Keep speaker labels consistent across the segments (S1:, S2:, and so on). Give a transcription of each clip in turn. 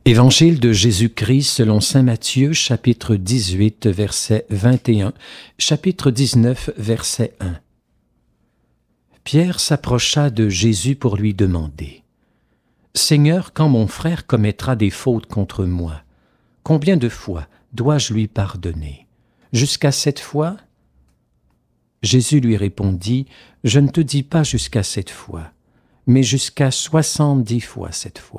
S1: Évangile de Jésus-Christ selon saint Matthieu, chapitre 18, verset 21, chapitre 19, verset 1. Pierre s'approcha de Jésus pour lui demander : « Seigneur, quand mon frère commettra des fautes contre moi, combien de fois dois-je lui pardonner ? Jusqu'à 7 fois ? » Jésus lui répondit : « Je ne te dis pas jusqu'à 7 fois, mais jusqu'à 70 fois 7 fois. »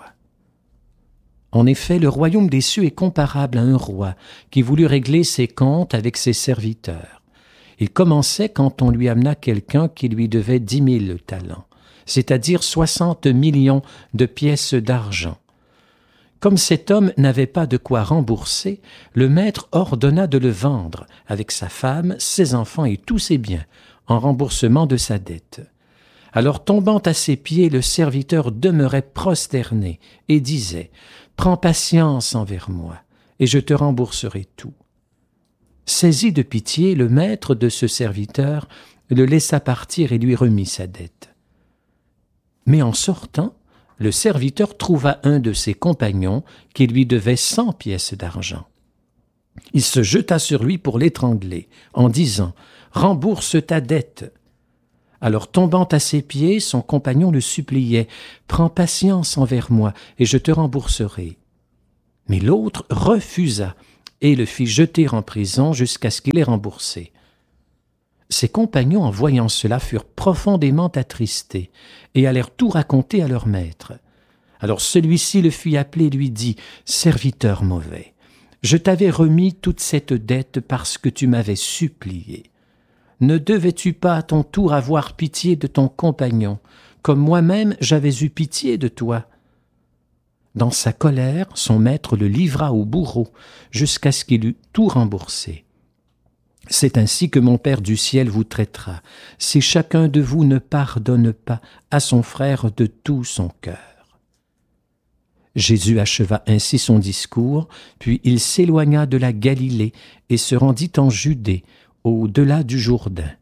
S1: En effet, le royaume des cieux est comparable à un roi qui voulut régler ses comptes avec ses serviteurs. Il commençait quand on lui amena quelqu'un qui lui devait 10 000 talents, c'est-à-dire 60 millions de pièces d'argent. Comme cet homme n'avait pas de quoi rembourser, le maître ordonna de le vendre avec sa femme, ses enfants et tous ses biens, en remboursement de sa dette. Alors, tombant à ses pieds, le serviteur demeurait prosterné et disait : « Prends patience envers moi, et je te rembourserai tout. » Saisi de pitié, le maître de ce serviteur le laissa partir et lui remit sa dette. Mais en sortant, le serviteur trouva un de ses compagnons qui lui devait 100 pièces d'argent. Il se jeta sur lui pour l'étrangler, en disant : « Rembourse ta dette. » Alors, tombant à ses pieds, son compagnon le suppliait : « Prends patience envers moi, et je te rembourserai. » Mais l'autre refusa et le fit jeter en prison jusqu'à ce qu'il ait remboursé. Ses compagnons, en voyant cela, furent profondément attristés et allèrent tout raconter à leur maître. Alors celui-ci le fit appeler et lui dit : « Serviteur mauvais, je t'avais remis toute cette dette parce que tu m'avais supplié. Ne devais-tu pas à ton tour avoir pitié de ton compagnon, comme moi-même j'avais eu pitié de toi ?» Dans sa colère, son maître le livra au bourreau jusqu'à ce qu'il eût tout remboursé. C'est ainsi que mon Père du ciel vous traitera, si chacun de vous ne pardonne pas à son frère de tout son cœur. » Jésus acheva ainsi son discours, puis il s'éloigna de la Galilée et se rendit en Judée, au-delà du Jourdain.